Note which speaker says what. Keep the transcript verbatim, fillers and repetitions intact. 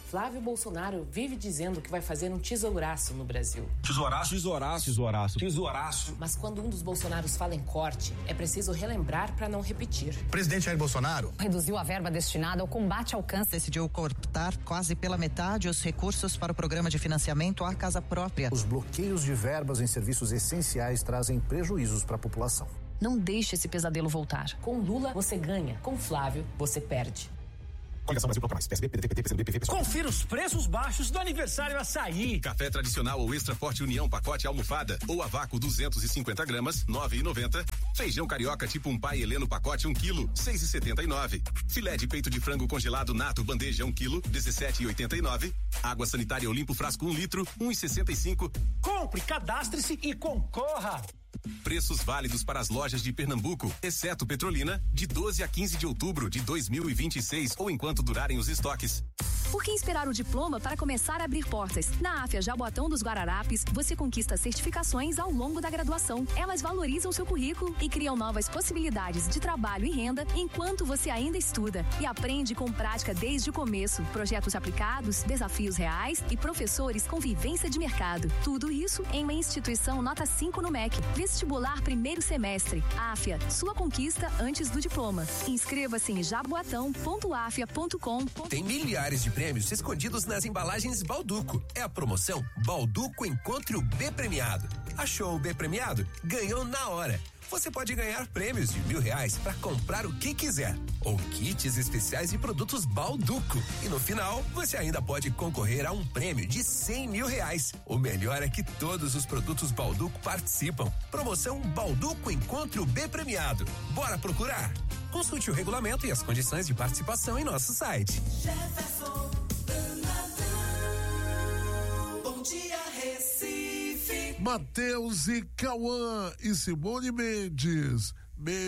Speaker 1: Flávio Bolsonaro vive dizendo que vai fazer um tesouraço no Brasil.
Speaker 2: Tesouraço? Tesouraço. Tesouraço.
Speaker 3: Tesouraço.
Speaker 1: Mas quando um dos Bolsonaros fala em corte, é preciso relembrar para não repetir.
Speaker 4: O presidente Jair Bolsonaro
Speaker 5: reduziu a verba destinada ao combate ao câncer.
Speaker 6: Decidiu cortar quase pela metade os recursos para o programa de financiamento à casa própria.
Speaker 4: Os bloqueios de verbas em serviços essenciais trazem prejuízos para a população.
Speaker 5: Não deixe esse pesadelo voltar.
Speaker 1: Com Lula, você ganha. Com Flávio, você perde.
Speaker 4: Coligação Brasil Proclamais. P S B, P D T, P C B, P V, P S O L.
Speaker 7: Confira os preços baixos do aniversário Açaí.
Speaker 8: Café tradicional ou extra forte União pacote almofada ou a vácuo duzentos e cinquenta gramas, nove e noventa. Feijão carioca tipo um pai Heleno pacote um quilo, seis e setenta e nove. Filé de peito de frango congelado nato bandeja um quilo, dezessete e oitenta e nove. Água sanitária Olimpo frasco um litro, um e sessenta e cinco.
Speaker 7: Compre, cadastre-se e concorra.
Speaker 8: Preços válidos para as lojas de Pernambuco, exceto Petrolina, de doze a quinze de outubro de dois mil e vinte e seis ou enquanto durarem os estoques.
Speaker 9: Por que esperar o diploma para começar a abrir portas? Na Afia Jaboatão dos Guararapes, você conquista certificações ao longo da graduação. Elas valorizam seu currículo e criam novas possibilidades de trabalho e renda enquanto você ainda estuda. E aprende com prática desde o começo, projetos aplicados, desafios reais e professores com vivência de mercado. Tudo isso em uma instituição nota cinco no M E C. Vestibular primeiro semestre. Afia, sua conquista antes do diploma. Inscreva-se em jaboatão ponto afia ponto com.
Speaker 10: Tem milhares de prêmios escondidos nas embalagens Balduco. É a promoção Balduco Encontre o B Premiado. Achou o B Premiado? Ganhou na hora. Você pode ganhar prêmios de mil reais para comprar o que quiser. Ou kits especiais e produtos Balduco. E no final, você ainda pode concorrer a um prêmio de cem mil reais. O melhor é que todos os produtos Balduco participam. Promoção Balduco Encontre o B Premiado. Bora procurar? Consulte o regulamento e as condições de participação em nosso site.
Speaker 11: Jefferson, bom dia, Recife.
Speaker 12: Matheus e Cauã e Simone Mendes.